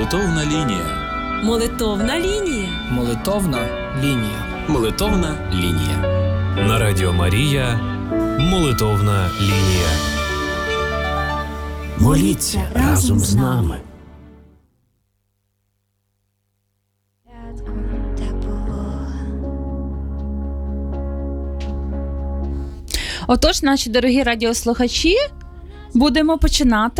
Молитовна лінія. Молитовна лінія. Молитовна лінія. Молитовна лінія. На Радіо Марія. Молитовна лінія. Моліться разом з нами. Отож, наші дорогі радіослухачі, будемо починати.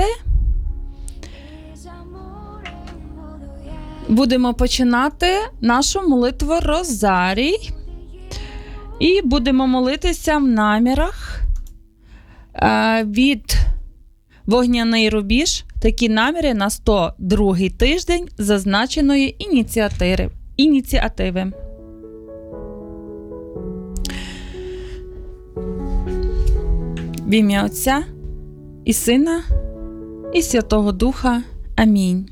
Будемо починати нашу молитву Розарій. І будемо молитися в намірах від Вогняний рубіж. Такі наміри на 102-й тиждень зазначеної ініціативи. В ім'я Отця і Сина і Святого Духа. Амінь.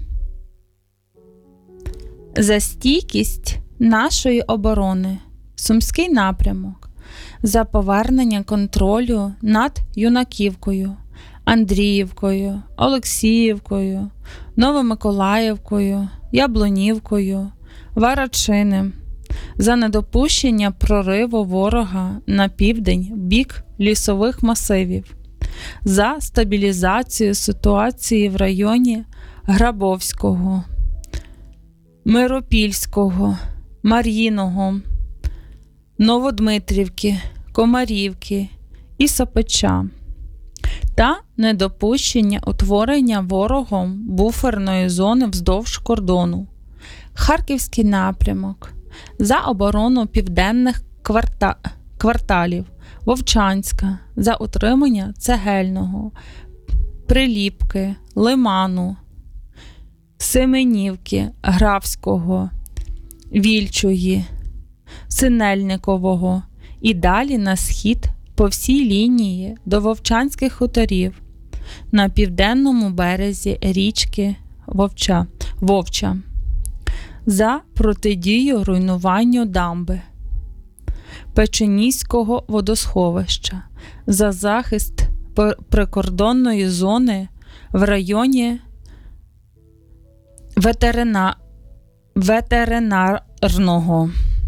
За стійкість нашої оборони, Сумський напрямок, за повернення контролю над Юнаківкою, Андріївкою, Олексіївкою, Новомиколаївкою, Яблунівкою, Варачиним, за недопущення прориву ворога на південь в бік лісових масивів, за стабілізацію ситуації в районі Грабовського, Миропільського, Мар'їного, Новодмитрівки, Комарівки і Сопича та недопущення утворення ворогом буферної зони вздовж кордону, Харківський напрямок, за оборону південних кварталів, Вовчанська, за утримання Цегельного, Приліпки, Лиману, Семенівки, Графського, Вільчуї, Синельникового і далі на схід по всій лінії до Вовчанських хуторів на південному березі річки Вовча, за протидію руйнуванню дамби, Печеніського водосховища, за захист прикордонної зони в районі ветеринарного.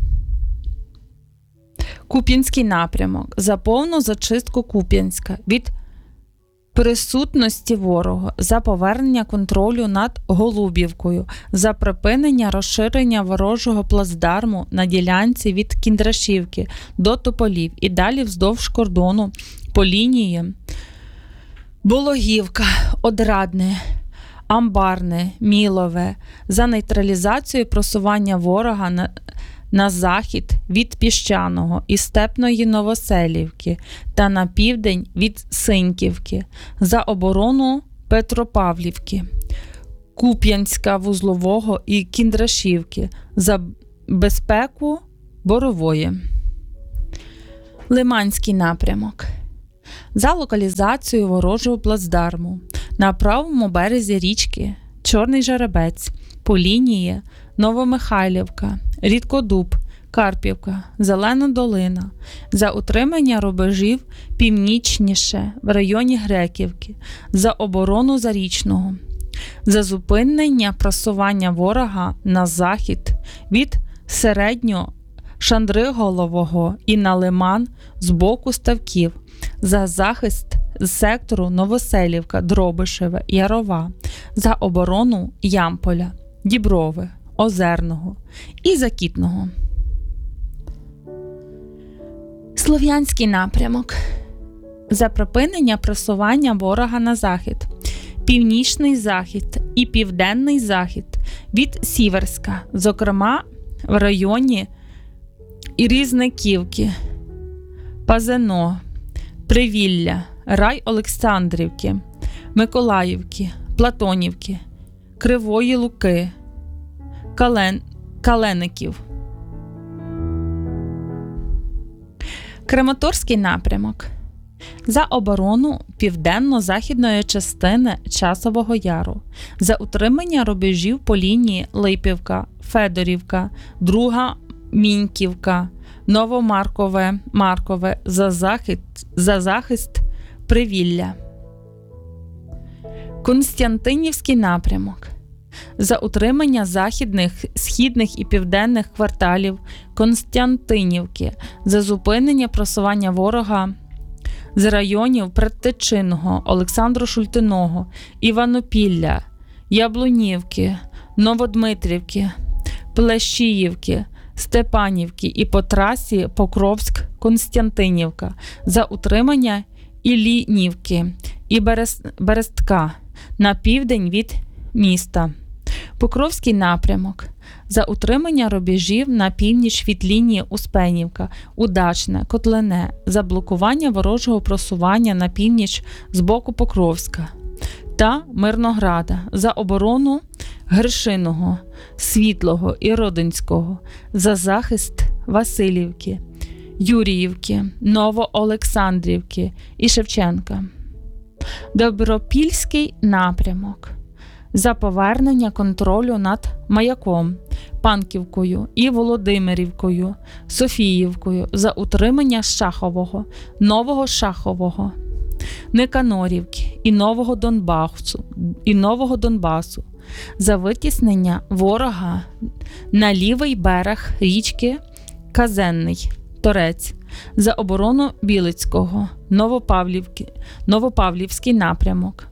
Куп'янський напрямок, за повну зачистку Куп'янська від присутності ворога, за повернення контролю над Голубівкою, за припинення розширення ворожого плацдарму на ділянці від Кіндрашівки до Тополів і далі вздовж кордону по лінії Бологівка, Одрадне, Амбарне, Мілове, за нейтралізацію просування ворога на захід від Піщаного і Степної Новоселівки та на південь від Синьківки, за оборону Петропавлівки, Куп'янська, Вузлового і Кіндрашівки, за безпеку Борової. Лиманський напрямок, за локалізацію ворожого плацдарму на правому березі річки Чорний Жеребець по лінії Новомихайлівка, Рідкодуб, Карпівка, Зелена Долина, за утримання рубежів північніше в районі Греківки, за оборону Зарічного, за зупинення просування ворога на захід від Середньо-Шандриголового і на Лиман з боку ставків, за захист сектору Новоселівка, Дробишеве, Ярова, за оборону Ямполя, Діброви, Озерного і Закітного. Слов'янський напрямок, за припинення просування ворога на захід, північний захід і південний захід від Сіверська, зокрема в районі Різниківки, Пазино, Привілля, Рай Олександрівки, Миколаївки, Платонівки, Кривої Луки, Калеників. Краматорський напрямок, за оборону південно-західної частини Часового Яру, за утримання рубежів по лінії Липівка, Федорівка, Друга Міньківка, Новомаркове, Маркове, за захист Привілля. Константинівський напрямок, за утримання західних, східних і південних кварталів Константинівки, за зупинення просування ворога з районів Предтечиного, Олександро-Шультиного, Іванопілля, Яблунівки, Новодмитрівки, Плещіївки, Степанівки і по трасі Покровськ-Константинівка, за утримання Іллінівки і Берестка на південь від міста. Покровський напрямок за утримання рубежів на північ від лінії Успенівка, Удачне, Котлине, за блокування ворожого просування на північ з боку Покровська та Мирнограда, за оборону Гришиного, Світлого і Родинського, за захист Василівки, Юріївки, Новоолександрівки і Шевченка. Добропільський напрямок за повернення контролю над Маяком, Панківкою і Володимирівкою, Софіївкою, за утримання Шахового, Нового Шахового, Никанорівки і Нового Донбасу, за витіснення ворога на лівий берег річки Казенний, Торець, за оборону Білицького, Новопавлівський напрямок.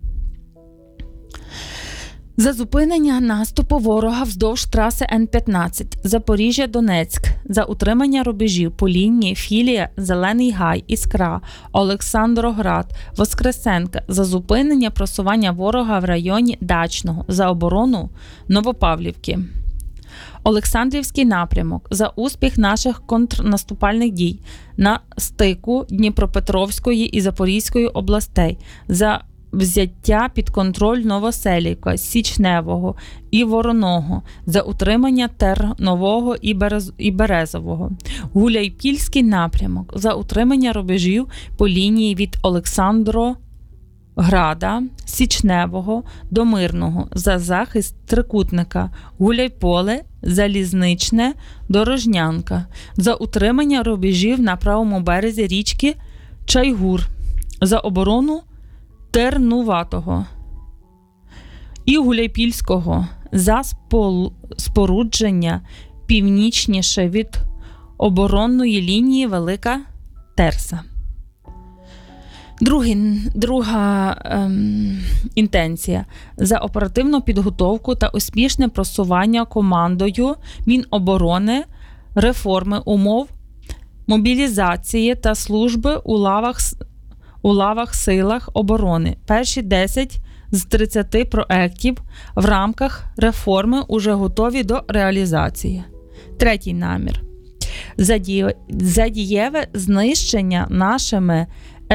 За зупинення наступу ворога вздовж траси Н-15, Запоріжжя-Донецьк, за утримання рубежів по лінії Філія, Зелений Гай, Іскра, Олександроград, Воскресенка, за зупинення просування ворога в районі Дачного, за оборону Новопавлівки. Олександрівський напрямок за успіх наших контрнаступальних дій на стику Дніпропетровської і Запорізької областей, за взяття під контроль Новоселівка, Січневого і Вороного, за утримання Тернового і Березового. Гуляйпільський напрямок за утримання рубежів по лінії від Олександрограда, Січневого до Мирного, за захист Трикутника, Гуляйполе, Залізничне, Дорожнянка, за утримання рубежів на правому березі річки Чайгур, за оборону Тернуватого і Гуляйпільського, за спорудження північніше від оборонної лінії Велика Терса. Друга інтенція – за оперативну підготовку та успішне просування командою Міноборони реформи умов мобілізації та служби у лавах силах оборони. Перші 10 з 30 проєктів в рамках реформи уже готові до реалізації. Третій намір. За дієве знищення нашими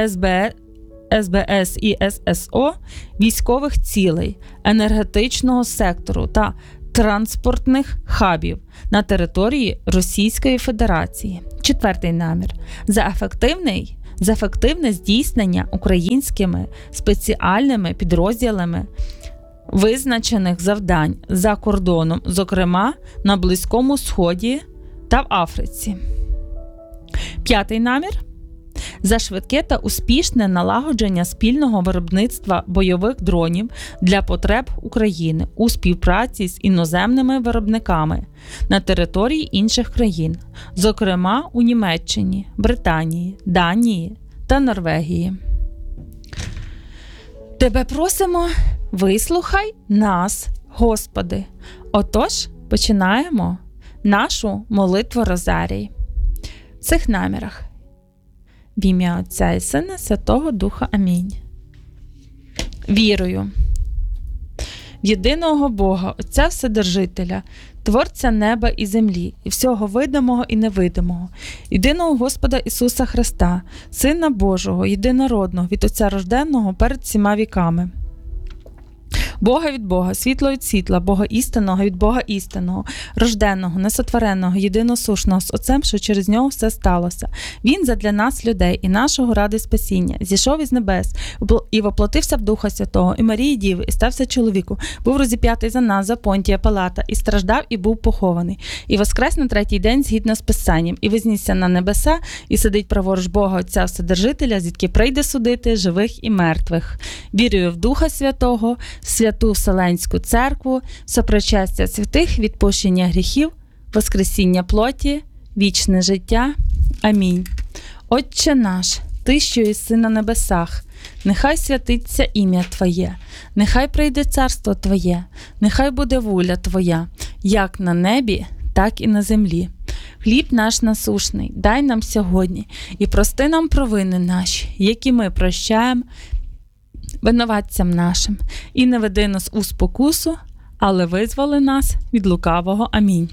СБС і ССО військових цілей, енергетичного сектору та транспортних хабів на території Російської Федерації. Четвертий намір. За ефективне здійснення українськими спеціальними підрозділами визначених завдань за кордоном, зокрема на Близькому Сході та в Африці. П'ятий намір. За швидке та успішне налагодження спільного виробництва бойових дронів для потреб України у співпраці з іноземними виробниками на території інших країн, зокрема у Німеччині, Британії, Данії та Норвегії. Тебе просимо, вислухай нас, Господи. Отож, починаємо нашу молитву Розарій. В цих намірах. В ім'я Отця і Сина, Святого Духа. Амінь. Вірую в єдиного Бога, Отця Вседержителя, Творця неба і землі, і всього видимого і невидимого, єдиного Господа Ісуса Христа, Сина Божого, єдинородного, від Отця рожденного перед всіма віками. Бога від Бога, світло від світла, Бога істинного від Бога істинного, рожденного, несотвореного, єдиносушного з Отцем, що через нього все сталося. Він задля нас, людей, і нашого ради спасіння, зійшов із небес і воплотився в Духа Святого, і Марії Діви, і стався чоловіку, був розіп'ятий за нас, за Понтія Пилата, і страждав, і був похований, і воскрес на третій день згідно з Писанням, і вознісся на небеса, і сидить праворуч Бога Отця Вседержителя, звідки прийде судити живих і мертвих. Вірую в Духа Святого, святу Вселенську Церкву, сопричастя святих, відпущення гріхів, воскресіння плоті, вічне життя. Амінь. Отче наш, Ти, що єси на небесах, нехай святиться ім'я Твоє, нехай прийде царство Твоє, нехай буде воля Твоя, як на небі, так і на землі. Хліб наш насушний дай нам сьогодні, і прости нам провини наші, які ми прощаємо винуватцям нашим. І не веди нас у спокусу, але визволи нас від лукавого. Амінь.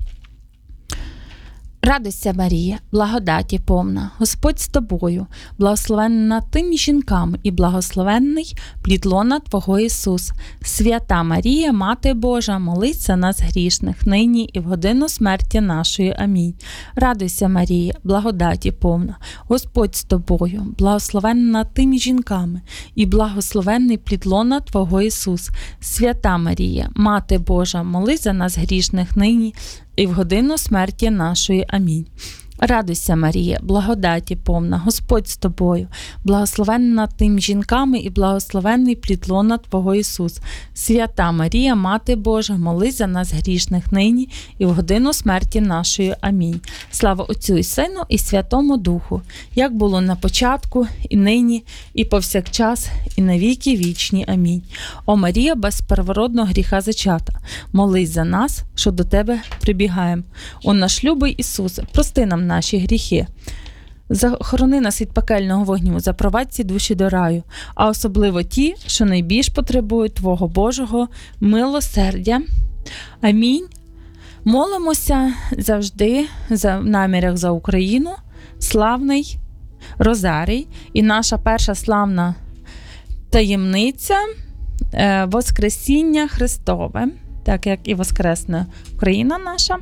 Радуйся, Марія, благодаті повна, Господь з тобою, благословенна ти між жінками і благословенний плід лона Твого Ісус. Свята Марія, Мати Божа, молись за нас грішних, нині і в годину смерті нашої. Амінь. Радуйся, Марія, благодаті повна, Господь з тобою, благословенна ти між жінками і благословенний плід лона Твого Ісус. Свята Марія, Мати Божа, молись за нас грішних, нині і в годину смерті нашої. Амінь. Радуйся, Марія, благодаті повна, Господь з тобою, благословенна ти між жінками і благословенний плід лона Твого Ісус. Свята Марія, Мати Божа, молись за нас грішних, нині і в годину смерті нашої. Амінь. Слава Отцю і Сину і Святому Духу, як було на початку, і нині, і повсякчас, і на віки вічні. Амінь. О Марія, без первородного гріха зачата, молись за нас, що до Тебе прибігаємо. О наш любий Ісусе, прости нам наші гріхи. Захорони нас від пекельного вогню, запровадь ці душі до раю, а особливо ті, що найбільш потребують Твого Божого милосердя. Амінь. Молимося завжди в намірях за Україну, славний Розарій. І наша перша славна таємниця – Воскресіння Христове, так як і воскресне Україна наша.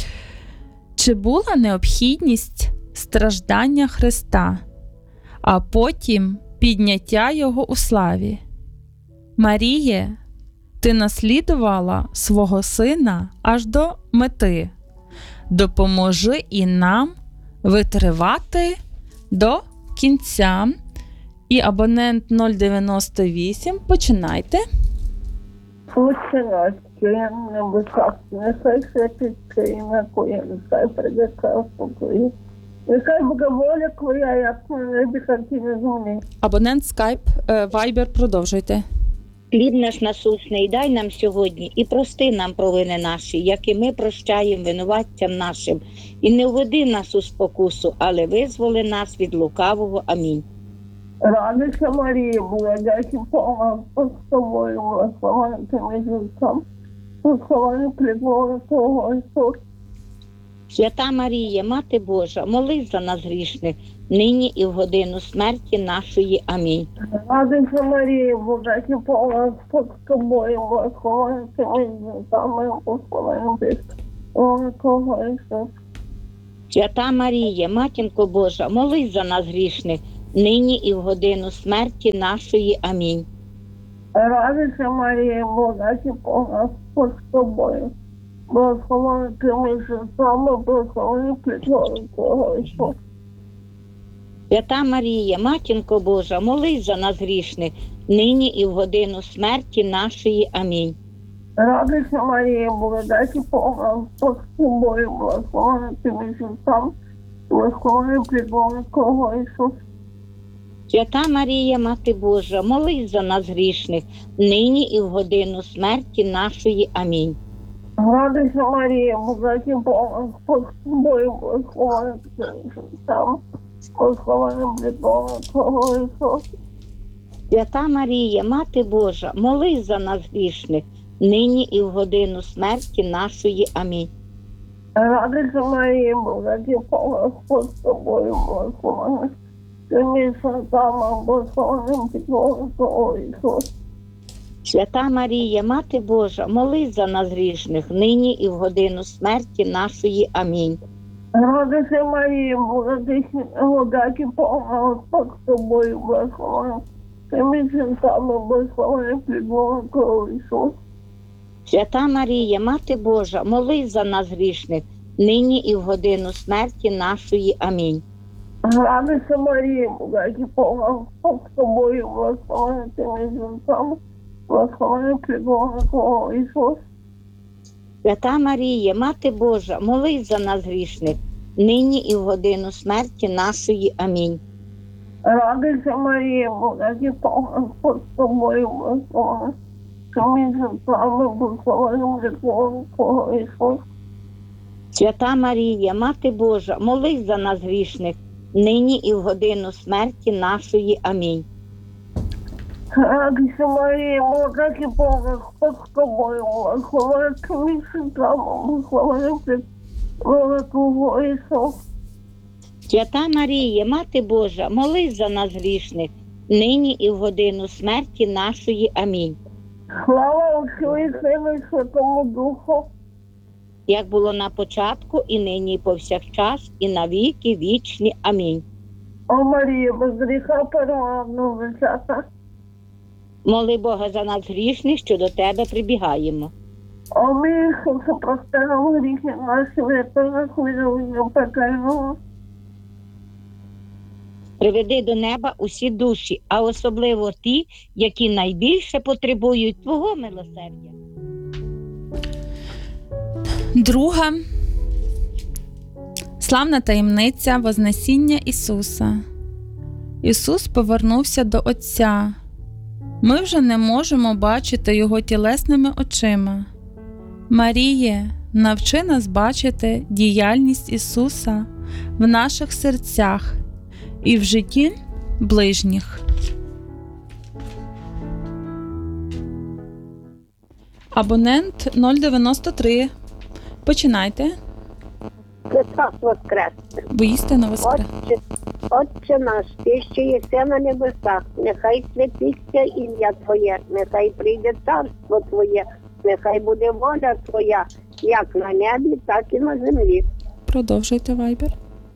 Чи була необхідність страждання Христа, а потім підняття Його у славі? Маріє, ти наслідувала свого Сина аж до мети. Допоможи і нам витривати до кінця. І абонент 098, починайте. Отче наш, що я на небесах, нехай святиться ім'я Твоє, нехай прийде царство Твоє, нехай буде воля Твоя, як на небі, так і на землі. Абонент Skype, Viber, продовжуйте. Хліб наш насущний дай нам сьогодні і прости нам провини наші, як і ми прощаємо винуватцям нашим. І не введи нас у спокусу, але визволи нас від лукавого. Амінь. Радуйся, Марія, благодаті повна, Господь з тобою, благословенна ти між жінками, благословенний плід лона Твого Ісус. Свята Марія, Мати Божа, молись за нас грішних, нині і в годину смерті нашої. Амінь. Радуйся, Марія, благодаті повна, Господь з тобою, благословенна ти між жінками, благословенний плід лона Твого Ісус. Свята Марія, Матінко Божа, молись за нас грішних, нині і в годину смерті нашої. Амінь. Радуйся, Марія, благодаті повна, Господь з тобою, благословенна ти між жінками, благословенний плід лона Твого Ісус. Свята Марія, Матінко Божа, молись за нас грішних, нині і в годину смерті нашої. Амінь. Радуйся, Марія, благодаті повна, Господь з тобою, благословенна ти між жінками, благословенний плід лона Твого Ісус. Свята Марія, Мати Божа, молись за нас грішних, нині і в годину смерті нашої. Амінь. Радуйся, Марія, благодаті повна, Господь з тобою, благословенна ти між жінками, благословенний плід лона Твого Ісус. Свята Марія, Мати Божа, молись за нас грішних, нині і в годину смерті нашої. Амінь. Радуйся, Марія, благодаті повна, Господь з тобою, благословенна ти між жінками, благословенний плід лона Твого Ісус. Свята Марія, Мати Божа, молись за нас грішних, нині і в годину смерті нашої. Амінь. Радуйся, Марія, благодаті повна, Господь з тобою, благословенна ти між жінками, благословенний плід лона Твого Ісус. Свята Марія, Мати Божа, молись за нас грішних, нині і в годину смерті нашої. Амінь. Радуйся, Марія, благодаті повна, Господь з тобою, благословенна ти між жінками, благословен плідлона Твого Ісус. Свята Марія, Мати Божа, молись за нас грішних, нині і в годину смерті нашої. Амінь. Радуйся, Марія, благодаті повна, Господь з тобою, благословена. Що між жінками благословеним плідлона Твого Ісус. Свята Марія, Мати Божа, молись за нас грішних, нині і в годину смерті нашої. Амінь. Радуйся, Марія, благодаті повна, Господь з тобою, благословена. Що між жінками благословеним плідлона Твого Ісус. Свята Марія, Мати Божа, молись за нас грішних, нині і в годину смерті нашої. Амінь. Слава Отцю і Сину і Святому Духу. Як було на початку, і нині, і повсякчас, і на віки вічні. Амінь. О Марія, без гріха первородного зачата. Моли Бога за нас грішних, що до Тебе прибігаємо. О мій Ісусе, прости нам гріхи наші, врятуй нас від огню пекельного. Приведи до неба усі душі, а особливо ті, які найбільше потребують Твого милосердя. Друга славна таємниця Вознесіння Ісуса. Ісус повернувся до Отця. Ми вже не можемо бачити Його тілесними очима. Маріє, навчи нас бачити діяльність Ісуса в наших серцях і в житті ближніх. Абонент 093. Починайте. Христос воскрес! Воістину воскрес. Отче наш, ти, що єси на небесах, нехай святиться ім'я Твоє, нехай прийде царство Твоє, нехай буде воля Твоя, як на небі, так і на землі. Продовжуйте, Вайбер.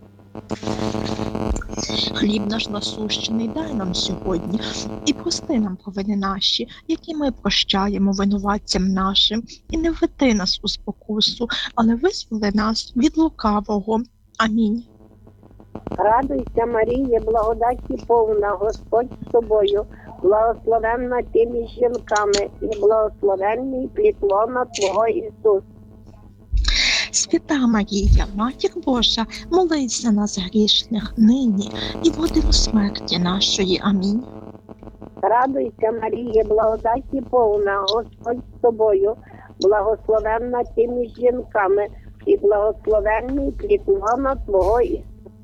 Хліб наш насущний дай нам сьогодні, і прости нам провини наші, які ми прощаємо винуватцям нашим, і не введи нас у спокусу, але визволи нас від лукавого. Амінь. Радуйся, Маріє, благодаті повна, Господь з тобою, благословенна ти між жінками, і благословенний плід лона Твого Ісус. Свята Марія, Матір Божа, молись за нас грішних нині і в годину смерті нашої. Амінь. Радуйся, Маріє, благодаті повна, Господь з тобою, благословенна ти між жінками, і благословенний плід лона Твого Ісус.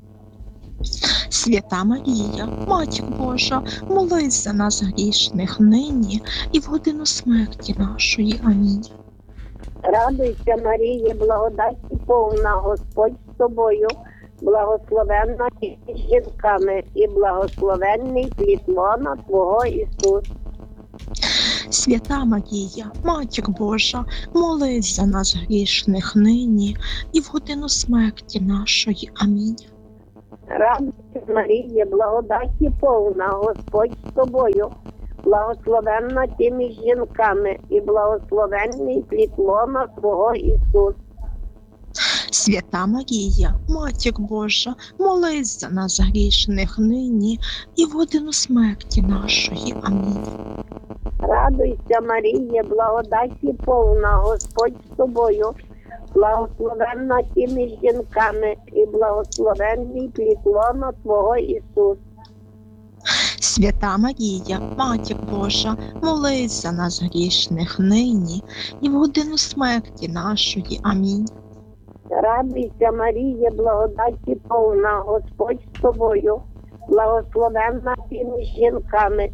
Свята Марія, Матір Божа, молись за нас грішних нині і в годину смерті нашої. Амінь. Радуйся, Маріє, благодаті повна, Господь з тобою, благословенна ти між жінками, і благословенний плід лона Твого Ісус. Свята Марія, Матір Божа, молись за нас грішних нині і в годину смерті нашої. Амінь. Радуйся, Маріє, благодаті повна, Господь з тобою, благословенна ти між жінками, і благословенний плід лона Твого Ісус. Свята Марія, Матір Божа, молись за нас грішних нині і в годину смерті нашої. Амінь. Радуйся, Маріє, благодаті повна, Господь з тобою, благословенна ти між жінками, і благословенний плід лона Твого Ісус. Свята Марія, Матір Божа, молись за нас грішних нині і в годину смерті нашої. Амінь. Радуйся, Маріє, благодаті повна, Господь з тобою, благословенна ти між жінками,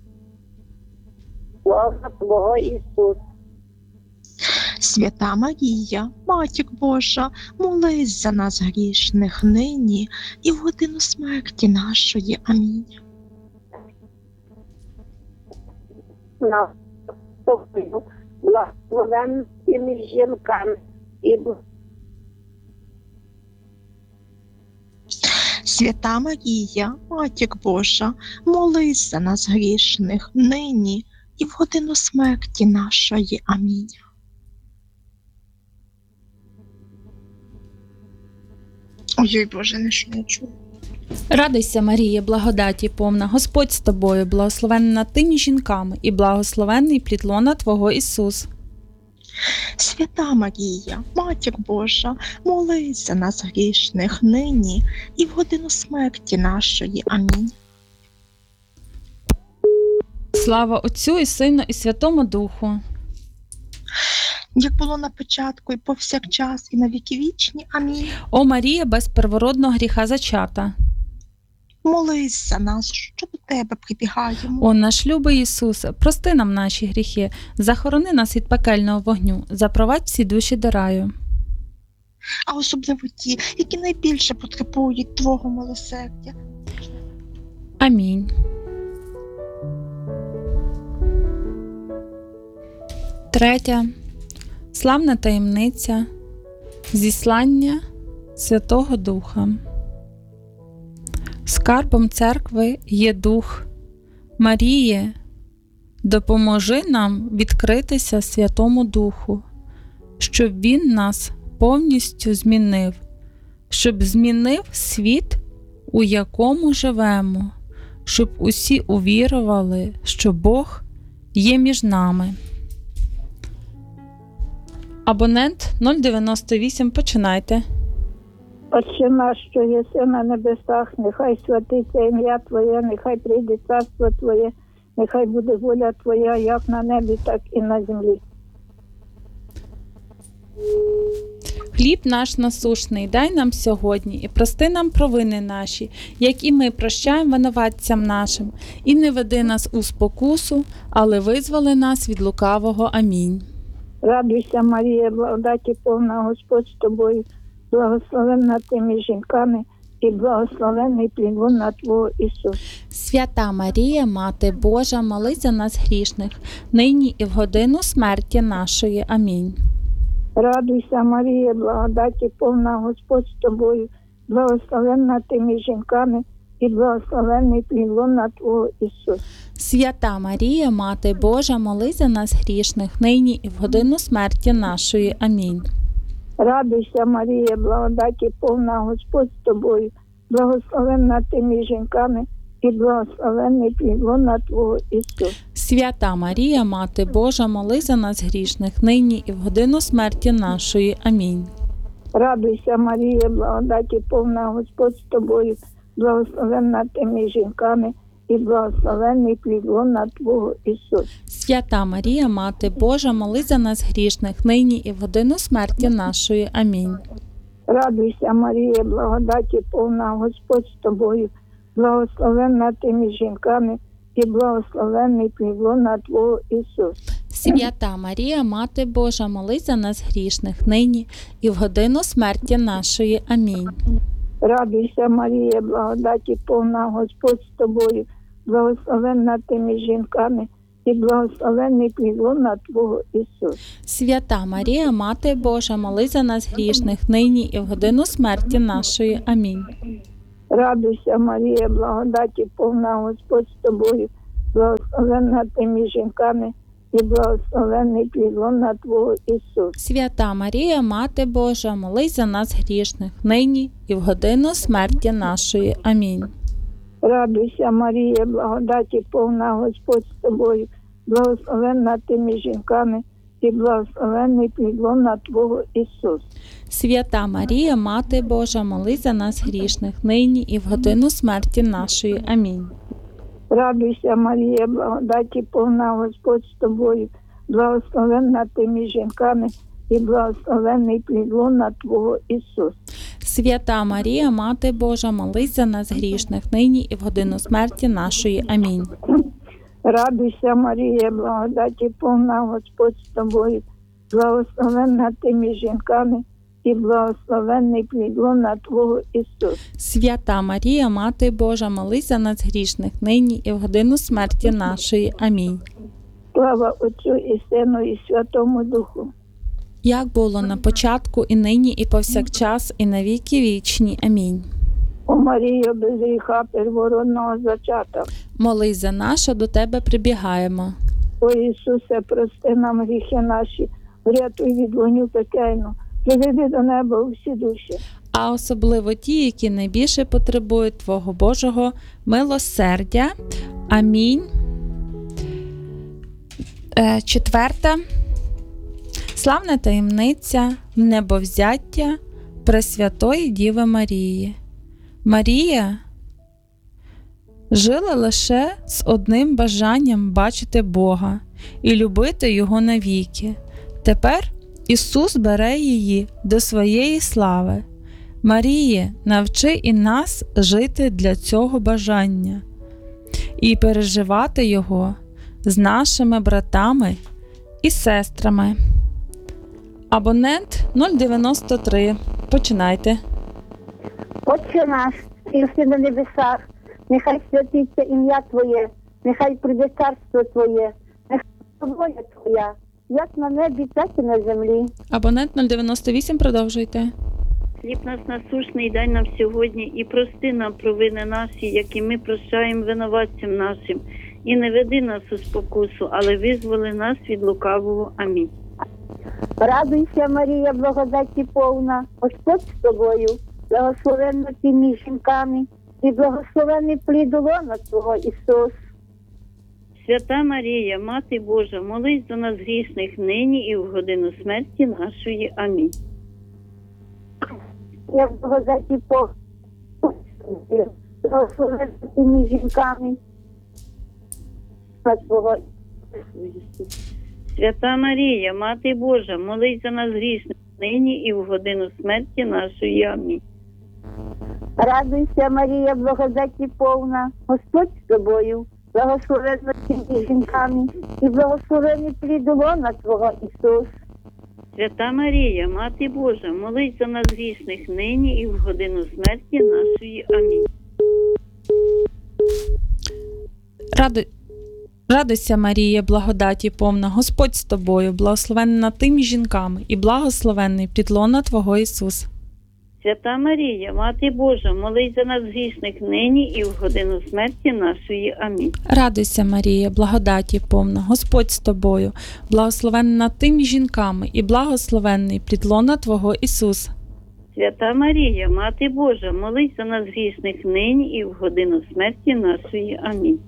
лона Твого Ісус. Свята Марія, Матір Божа, молись за нас грішних нині і в годину смерті нашої. Амінь. На тобою, благословенна ти між жінками, і Свята Марія, Матір Божа, молись за нас грішних нині і в годину смерті нашої. Амінь. Ой, Боже, не що я чую. Радуйся, Марія, благодаті повна, Господь з тобою, благословенна ти між жінками, і благословенний плід лона Твого Ісус. Свята Марія, Матір Божа, молись за нас грішних нині і в годину смерті нашої. Амінь. Слава Отцю і Сину і Святому Духу. Як було на початку, і повсякчас, і на віки вічні. Амінь. О Марія, без первородного гріха зачата. Молись за нас, що до тебе прибігаємо. О наш любий Ісусе, прости нам наші гріхи, захорони нас від пекельного вогню, запровадь всі душі до раю. А особливо ті, які найбільше потребують Твого милосердя. Амінь. Третя. Славна таємниця. Зіслання Святого Духа. Скарбом церкви є Дух. Маріє, допоможи нам відкритися Святому Духу, щоб Він нас повністю змінив, щоб змінив світ, у якому живемо, щоб усі увірували, що Бог є між нами. Абонент 098, починайте. Отче наш, що єси на небесах, нехай святиться ім'я Твоє, нехай прийде царство Твоє, нехай буде воля Твоя, як на небі, так і на землі. Хліб наш насушний дай нам сьогодні, і прости нам провини наші, як і ми прощаємо винуватцям нашим. І не веди нас у спокусу, але визволи нас від лукавого. Амінь. Радуйся, Марія, благодаті повна, Господь з тобою, благословенна ти між жінками, і благословенний плід лона Твого Ісус. Свята Марія, Мати Божа, молись за нас грішних, нині і в годину смерті нашої. Амінь. Радуйся, Марія, благодаті повна, Господь з тобою, благословенна ти між жінками, і благословенний плід лона Твого Ісус. Свята Марія, Мати Божа, молись за нас грішних, нині і в годину смерті нашої. Амінь. Радуйся, Марія, благодаті повна, Господь з тобою, благословенна ти між жінками, і благословенний плід лона Твого Ісус. Свята Марія, Мати Божа, молись за нас грішних, нині і в годину смерті нашої. Амінь. Радуйся, Марія, благодаті повна, Господь з тобою, благословенна ти між жінками, і благословенний плід лона Твого Ісус. Свята Марія, Мати Божа, молись за нас грішних, нині і в годину смерті нашої. Амінь. Радуйся, Марія, благодаті повна, Господь з тобою, благословенна ти між жінками, і благословенний плід лона Твого Ісус. Свята Марія, Мати Божа, молись за нас грішних, нині і в годину смерті нашої. Амінь. Радуйся, Марія, благодаті повна, Господь з тобою, благословенна ти між жінками, і благословенний плід лона Твого Ісус. Свята Марія, Мати Божа, молись за нас грішних, нині і в годину смерті нашої. Амінь. Радуйся, Марія, благодаті повна, Господь з тобою, благословенна ти між жінками, і благословенний плід лона Твого Ісус. Свята Марія, Мати Божа, молись за нас грішних, нині і в годину смерті нашої. Амінь. Радуйся, Марія, благодаті повна, Господь з тобою, благословенна ти між жінками, і благословенний плід лона Твого Ісус. Свята Марія, Мати Божа, молись за нас грішних, нині і в годину смерті нашої. Амінь. Радуйся, Марія, благодаті повна, Господь з тобою, благословенна ти між жінками, і благословенний плід лона Твого Ісус. Свята Марія, Мати Божа, молись за нас грішних, нині і в годину смерті нашої. Амінь. Радуйся, Марія, благодаті повна, Господь з тобою, благословенна ти між жінками, і благословенний плід лона Твого Ісус. Свята Марія, Мати Божа, молись за нас грішних, нині і в годину смерті нашої. Амінь. Слава Отцю і Сину і Святому Духу. Як було на початку, і нині, і повсякчас, і на віки вічні. Амінь. О Марію, без гріха первородного зачата. Молись за нас, що до Тебе прибігаємо. О Ісусе, прости нам гріхи наші, врятуй від вогню пекельну, приведи до неба усі душі. а особливо ті, які найбільше потребують Твого Божого милосердя. Амінь. 4. Славна таємниця небовзяття Пресвятої Діви Марії. Марія жила лише з одним бажанням бачити Бога і любити Його навіки. Тепер Ісус бере її до своєї слави. Маріє, навчи і нас жити для цього бажання і переживати його з нашими братами і сестрами. Абонент 093. Починайте. Отче наш, і си на небесах, нехай святиться ім'я Твоє, нехай прийде царство Твоє, нехай воля Твоя, як на небі, так і на землі. Абонент 098, продовжуйте. Хліб наш насущний дай нам сьогодні, і прости нам провини наші, які ми прощаємо винуватцям нашим. І не веди нас у спокусу, але визволи нас від лукавого. Амінь. Радуйся, Марія, благодаті повна, Господь з тобою, благословенна ти між жінками, і благословений плід лона Твого, Ісус. Свята Марія, Мати Божа, молись за нас грішних нині і в годину смерті нашої. Амінь. Я благодаті повна, благословенна ти між жінками, Твого. Свята Марія, Мати Божа, молись за нас грішних нині і в годину смерті нашої. Амінь. Радуйся, Марія, благодаті повна, Господь з тобою, благословенна ти між жінками, і благословений плід лона Твого, Ісус. Свята Марія, Мати Божа, молись за нас грішних нині і в годину смерті нашої. Амінь. Радуйся, Марія, благодаті повна, Господь з тобою, благословенна ти між жінками, і благословенний плід лона Твого, Ісус. Свята Марія, Мати Божа, молись за нас грішних нині і в годину смерті нашої. Амінь. Радуйся, Марія, благодаті повна, Господь з тобою, благословенна ти між жінками, і благословенний плід лона Твого, Ісус. Свята Марія, Мати Божа, молись за нас грішних нині і в годину смерті нашої. Амінь.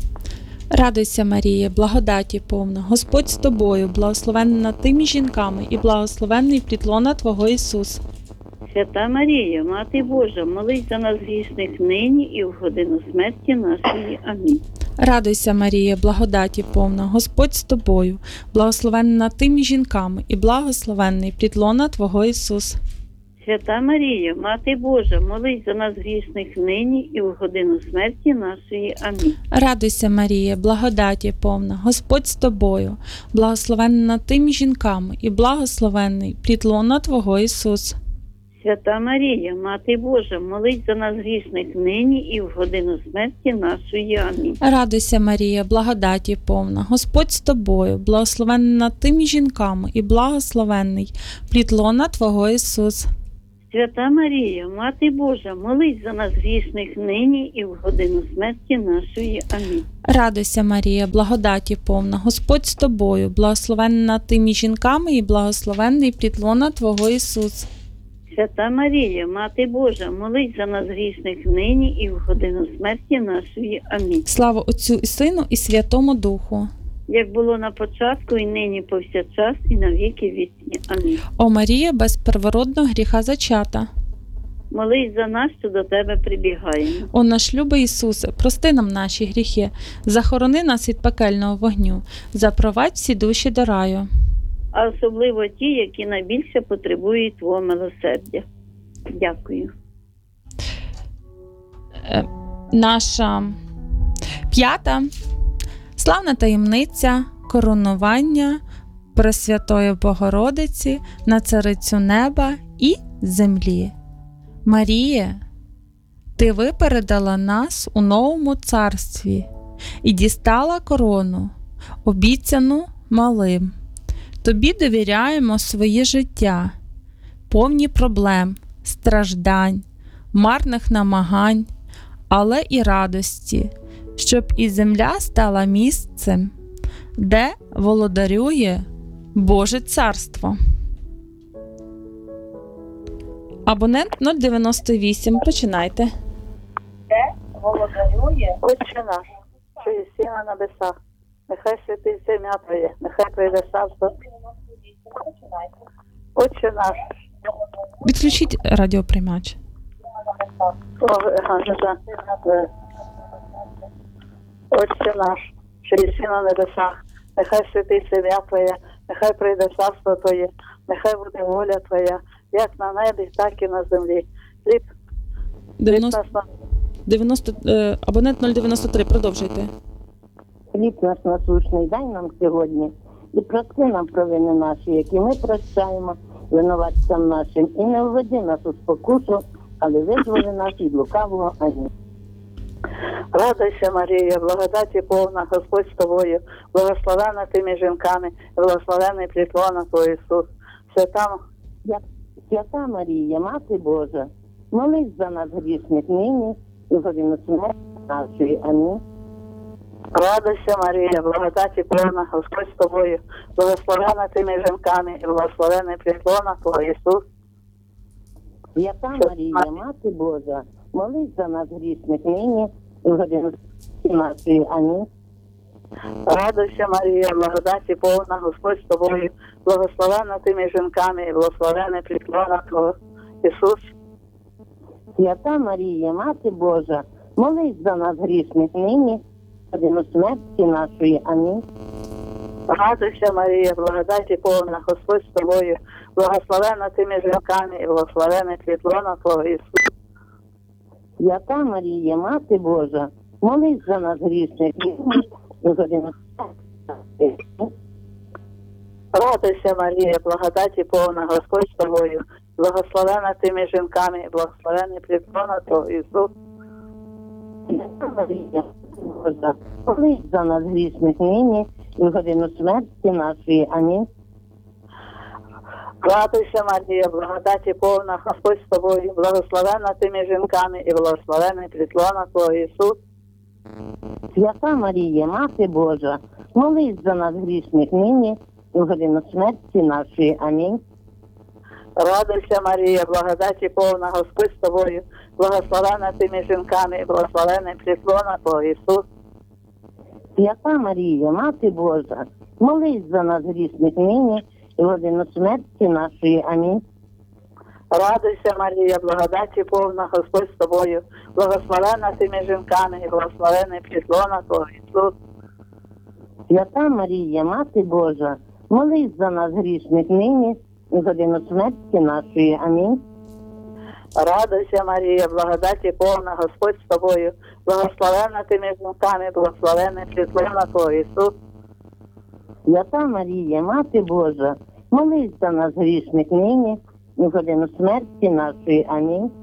Радуйся, Марія, благодаті повна, Господь з тобою, благословенна ти між жінками, і благословенний плід лона Твого, Ісус. Свята Марія, Мати Божа, молись за нас грішних нині і в годину смерті нашої. Амінь. Радуйся, Марія, благодаті повна, Господь з тобою, благословенна ти між жінками, і благословенний плід лона Твого, Ісус. Свята Марія, Мати Божа, молись за нас грішних нині і в годину смерті нашої. Амінь. Радуйся, Марія, благодаті повна, Господь з тобою, благословенна ти між жінками, і благословенний плід лона Твого, Ісус. Свята Марія, Мати Божа, молись за нас грішних нині і в годину смерті нашої. Амінь. Радуйся, Марія, благодаті повна, Господь з тобою, благословенна ти між жінками, і благословенний плід лона Твого, Ісус. Свята Марія, Мати Божа, молись за нас грішних нині і в годину смерті нашої. Амінь. Радуйся, Марія, благодаті повна, Господь з тобою, благословенна ти між жінками, і благословенний плід лона Твого, Ісус. Свята Марія, Мати Божа, молись за нас грішних нині і в годину смерті нашої. Амінь. Слава Отцю і Сину, і Святому Духу. Як було на початку, і нині повсякчас, і на віки вічні. Амінь. О Марія, без первородного гріха зачата. Молись за нас, що до Тебе прибігаємо. О наш любий Ісусе, прости нам наші гріхи, захорони нас від пекельного вогню, запровадь всі душі до раю. А особливо ті, які найбільше потребують Твого милосердя. Дякую. Наша 5. Славна таємниця коронування Пресвятої Богородиці на Царицю неба і землі. Марія, ти випередила нас у новому царстві і дістала корону, обіцяну малим. Тобі довіряємо своє життя, повні проблем, страждань, марних намагань, але і радості, щоб і земля стала місцем, де володарює Боже Царство. Абонент 098. Починайте. Отче наш, що єси на небесах, нехай святиться ім'я Твоє, нехай прийде царство. Отче наш, Відключіть радіоприймач. Отче наш, що єси на небесах, нехай святиться ім'я Твоє, нехай прийде царство Твоє, нехай буде воля Твоя, як на небі, так і на землі. Хліб 90, 90, абонент 093. Продовжуйте. Хліб наш насущний дай нам сьогодні, і прости нам провини наші, які ми прощаємо винуватцям нашим, і не введи нас у спокусу, але визволи нас від лукавого. Амінь. Радуйся, Марія, благодаті повна, Господь з тобою, благословена ти між жінками, благословений плід лона Твого Ісус. Свята Марія, Мати Божа, молись за нас грішних нині і в годину смерті нашої. Амінь. Радуйся, Марія, благодаті повна, Господь з тобою, благословена ти між жінками, і благословений плід лона Твого Ісус. Свята Марія, Мати Божа, молись за нас грішних нині і в годину смерті нашої. Амінь. Радуйся, Марія, благодаті повна, Господь з тобою, благословена ти між жінками, і благословений плід лона Твого Ісус. Свята Марія, Мати Божа, молись за нас грішних нині, в годину смерті нашої. Амінь. Радуйся, Марія, благодаті повна, Господь з тобою, благословена ти між жінками, і благословений плід лона Твого Ісус. Свята Марія, Мати Божа, молись за нас грішних нині, і в годину смерті. Радуйся, Марія, благодаті повна, Господь з тобою, благословена ти між жінками, і благословений плід лона Твого Ісус. Свята Марія, Божа, молись за нас грішних нині і в годину смерті нашої. Амінь. Радуйся, Марія, благодаті повна, Господь з тобою, благословена ти між жінками, і благословений плід лона Твого Ісус. Свята Марія, Мати Божа, молись за нас грішних нині і в годину смерті нашої. Амінь. Радуйся, Марія, благодаті повна, Господь з тобою, благословена ти між жінками, і благословений плід лона Твого Ісус. Свята Марія, Мати Божа, молись за нас грішних нині і в годину смерті нашої. Амінь. Радуйся, Марія, благодаті повна, Господь з тобою, благословена ти між жінками, і благословений плід лона Твого Ісус. Свята Марія, Мати Божа, молись за нас грішних нині і в годину смерті нашої. Амінь. Радуйся, Марія, благодаті повна, Господь з тобою, благословена ти між жінками, благословений плід лона Твого Ісус. Свята Марія, Мати Божа, молись за нас грішних нині і в годину смерті нашої. Амінь.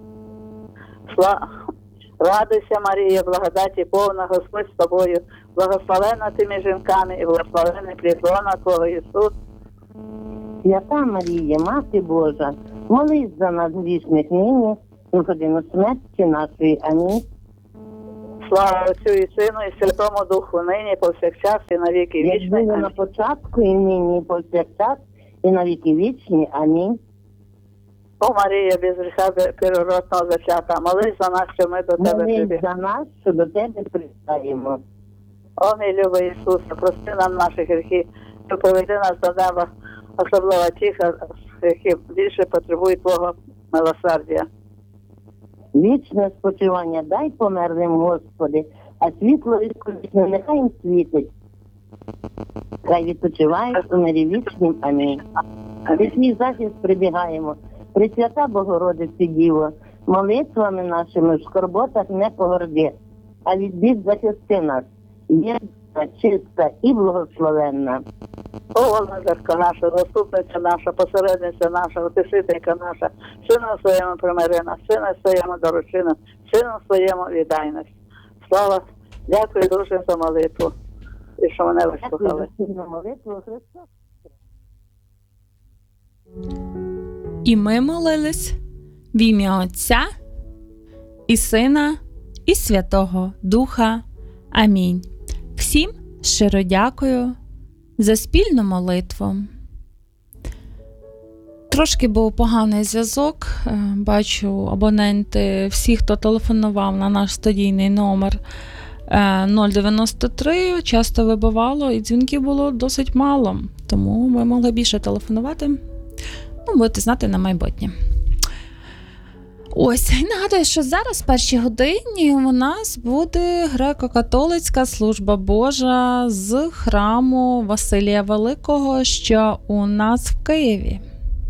Радуйся, Марія, благодаті повна, Господь з тобою, благословена ти між жінками, і благословений плід лона Твого Ісус. Свята Марія, Мати Божа, молись за нас грішних нині і в годину смерті нашої. Амінь. Слава Отцю і Сину, і Святому Духу, нині, повсякчас, і на віки Як вічні. було на початку, і нині, і повсякчас, і на віки вічні. Амінь. О, Марія, без гріха первородного зачата, молись за нас, що ми до Тебе Молись прибігаємо. за нас, що до Тебе пристаємо. О, мій любий Ісусе, прости нам наші гріхи, і поведи нас до неба, особливо тих, які більше потребують Твого милосердя. Вічне спочивання дай померлим, Господи, а світло відколісне нехай їм світить. Хай відпочивають у мирі вічнім. Амінь. Від твій захист прибігаємо. Пресвята Богородиці Діво, молитвами нашими в скорботах не погорди, а від бід захисти нас, єдина, чиста і благословенна. О, Володарка наша, заступниця наша, посередниця наша, утешителька наша, Сину своєму примири нас, Сину своєму доручи нас, Сину своєму віддай нас. Слава, дякую дуже за молитву, і що мене вислухали. Дякую за молитву Христа. І ми молились в ім'я Отця і Сина і Святого Духа. Амінь. Всім щиро дякую за спільну молитву. Трошки був поганий зв'язок. Бачу, абоненти, всі, хто телефонував на наш студійний номер 093, часто вибивало, і дзвінків було досить мало. Тому ви могли більше телефонувати. Будете знати на майбутнє. Ось, і нагадую, що зараз в першій годині у нас буде греко-католицька служба Божа з храму Василія Великого, що у нас в Києві.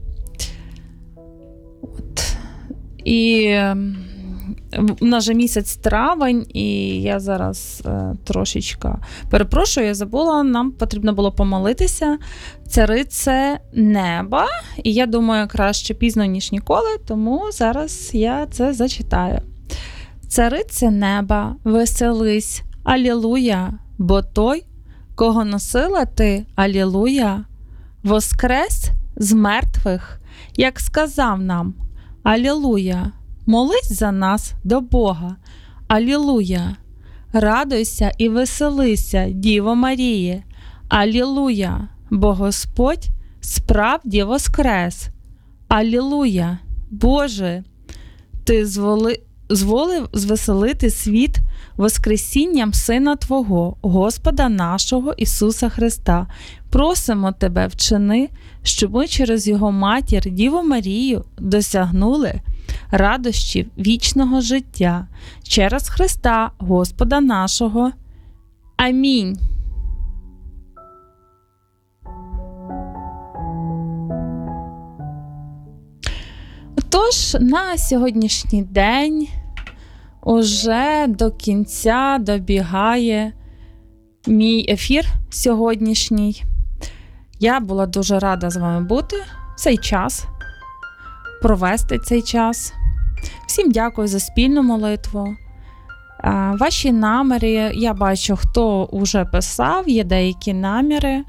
І у нас же місяць травень, і я зараз трошечки перепрошую, я забула, нам потрібно було помолитися. Царице неба, і я думаю, краще пізно, ніж ніколи, тому зараз я це зачитаю. Царице неба, веселись, алілуя, бо той, кого носила ти, алілуя, воскрес з мертвих, як сказав нам, алілуя. Молись за нас до Бога. Алілуя! Радуйся і веселися, Діво Маріє. Алілуя! Бо Господь справді воскрес. Алілуя! Боже, Ти зволив звеселити світ воскресінням Сина Твого, Господа нашого Ісуса Христа. Просимо Тебе, вчини, щоб ми через Його матір, Діву Марію, досягнули радощів вічного життя через Христа, Господа нашого. Амінь. Тож, на сьогоднішній день уже до кінця добігає мій ефір сьогоднішній. Я була дуже рада з вами бути цей час, провести цей час. Всім дякую за спільну молитву. Ваші наміри, я бачу, хто вже писав, є деякі наміри.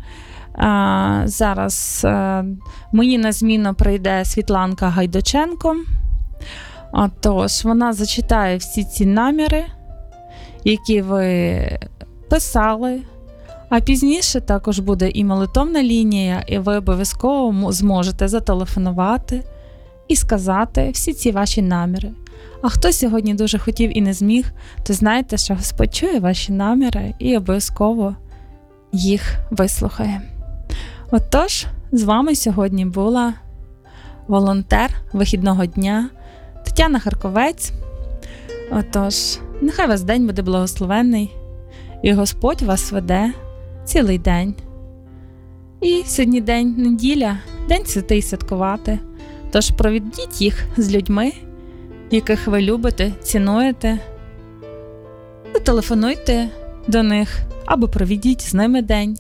Зараз мені на зміну прийде Світланка Гайдученко. Тож, вона зачитає всі ці наміри, які ви писали. А пізніше також буде і молитовна лінія, і ви обов'язково зможете зателефонувати і сказати всі ці ваші наміри. А хто сьогодні дуже хотів і не зміг, то знайте, що Господь чує ваші наміри і обов'язково їх вислухає. Отож, з вами сьогодні була волонтер вихідного дня Тетяна Харковець. Отож, нехай ваш день буде благословенний, і Господь вас веде цілий день. І сьогодні день неділя, день святий святкувати. Тож проведіть їх з людьми, яких ви любите, цінуєте. Телефонуйте до них або проведіть з ними день.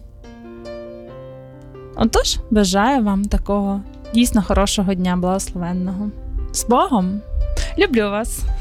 Отож, бажаю вам такого дійсно хорошого дня благословенного. З Богом! Люблю вас!